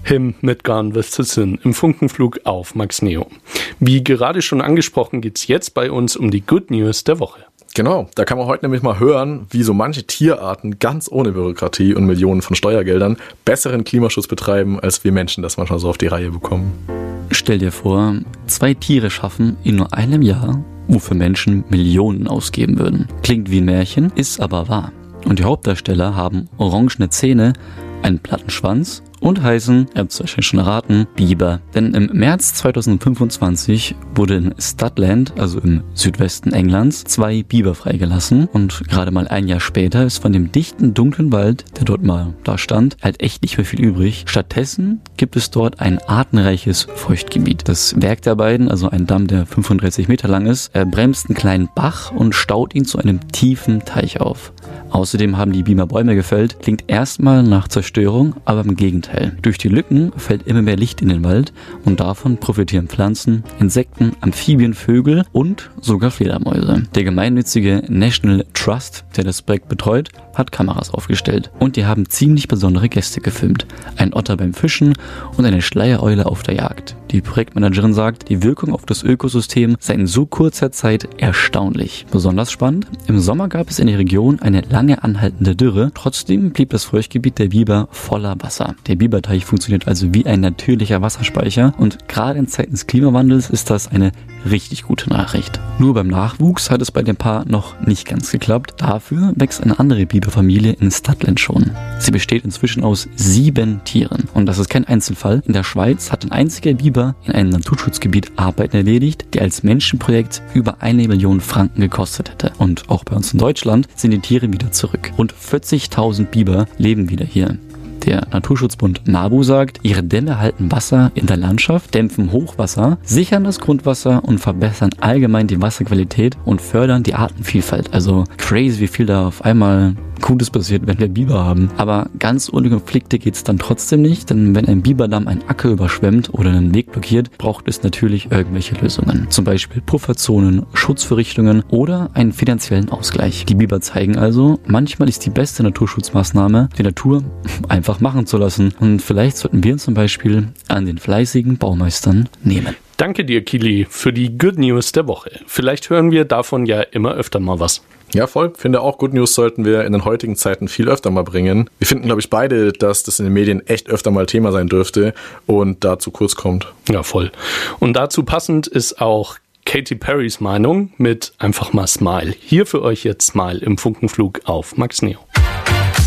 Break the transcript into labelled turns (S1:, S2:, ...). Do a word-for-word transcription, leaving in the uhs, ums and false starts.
S1: Him mit Gone with the Sun im Funkenflug auf Max Neo. Wie gerade schon angesprochen, geht es jetzt bei uns um die Good News der Woche.
S2: Genau, da kann man heute nämlich mal hören, wie so manche Tierarten ganz ohne Bürokratie und Millionen von Steuergeldern besseren Klimaschutz betreiben, als wir Menschen das manchmal so auf die Reihe bekommen.
S3: Stell dir vor, zwei Tiere schaffen in nur einem Jahr, wofür Menschen Millionen ausgeben würden. Klingt wie ein Märchen, ist aber wahr. Und die Hauptdarsteller haben orangene Zähne, einen platten Schwanz und heißen, ihr habt es wahrscheinlich schon erraten, Biber. Denn im März zweitausendfünfundzwanzig wurde in Studland, also im Südwesten Englands, zwei Biber freigelassen. Und gerade mal ein Jahr später ist von dem dichten, dunklen Wald, der dort mal da stand, halt echt nicht mehr viel übrig. Stattdessen gibt es dort ein artenreiches Feuchtgebiet. Das Werk der beiden, also ein Damm, der fünfunddreißig Meter lang ist, er bremst einen kleinen Bach und staut ihn zu einem tiefen Teich auf. Außerdem haben die Biber Bäume gefällt, klingt erstmal nach Zerstörung, aber im Gegenteil. Durch die Lücken fällt immer mehr Licht in den Wald und davon profitieren Pflanzen, Insekten, Amphibien, Vögel und sogar Fledermäuse. Der gemeinnützige National Trust, der das Projekt betreut, hat Kameras aufgestellt und die haben ziemlich besondere Gäste gefilmt. Ein Otter beim Fischen und eine Schleiereule auf der Jagd. Die Projektmanagerin sagt, die Wirkung auf das Ökosystem sei in so kurzer Zeit erstaunlich. Besonders spannend, im Sommer gab es in der Region eine lange anhaltende Dürre. Trotzdem blieb das Feuchtgebiet der Biber voller Wasser. Der Biberteich funktioniert also wie ein natürlicher Wasserspeicher und gerade in Zeiten des Klimawandels ist das eine richtig gute Nachricht. Nur beim Nachwuchs hat es bei dem Paar noch nicht ganz geklappt. Dafür wächst eine andere Biberfamilie in Studland schon. Sie besteht inzwischen aus sieben Tieren. Und das ist kein Einzelfall. In der Schweiz hat ein einziger Biber in einem Naturschutzgebiet Arbeiten erledigt, die als Menschenprojekt über eine Million Franken gekostet hätte. Und auch bei uns in Deutschland sind die Tiere wieder zurück. Rund vierzigtausend Biber leben wieder hier. Der Naturschutzbund NABU sagt, ihre Dämme halten Wasser in der Landschaft, dämpfen Hochwasser, sichern das Grundwasser und verbessern allgemein die Wasserqualität und fördern die Artenvielfalt. Also crazy, wie viel da auf einmal Gutes passiert, wenn wir Biber haben. Aber ganz ohne Konflikte geht es dann trotzdem nicht, denn wenn ein Biberdamm einen Acker überschwemmt oder einen Weg blockiert, braucht es natürlich irgendwelche Lösungen. Zum Beispiel Pufferzonen, Schutzvorrichtungen oder einen finanziellen Ausgleich. Die Biber zeigen also, manchmal ist die beste Naturschutzmaßnahme, die Natur einfach machen zu lassen. Und vielleicht sollten wir uns zum Beispiel an den fleißigen Baumeistern nehmen.
S1: Danke dir, Kili, für die Good News der Woche. Vielleicht hören wir davon ja immer öfter mal was.
S2: Ja, voll. Finde auch, Good News sollten wir in den heutigen Zeiten viel öfter mal bringen. Wir finden, glaube ich, beide, dass das in den Medien echt öfter mal Thema sein dürfte und da zu kurz kommt.
S1: Ja, voll. Und dazu passend ist auch Katy Perrys Meinung mit einfach mal Smile. Hier für euch jetzt Smile im Funkenflug auf Max Neo.